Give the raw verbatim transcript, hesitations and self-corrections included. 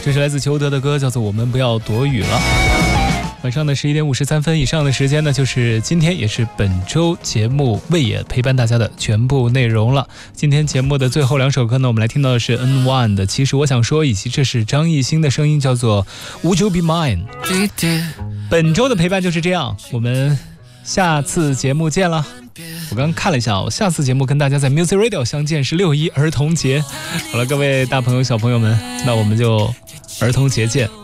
这是来自裘德的歌，叫做《我们不要躲雨了》。晚上的十一点五十三分以上的时间呢，就是今天也是本周节目魏野陪伴大家的全部内容了。今天节目的最后两首歌呢，我们来听到的是 N 一 的《其实我想说》，以及这是张艺兴的声音，叫做 Would You Be Mine。本周的陪伴就是这样，我们下次节目见了。我刚刚看了一下，我下次节目跟大家在 Music Radio 相见是六一儿童节。好了，各位大朋友小朋友们，那我们就儿童节见。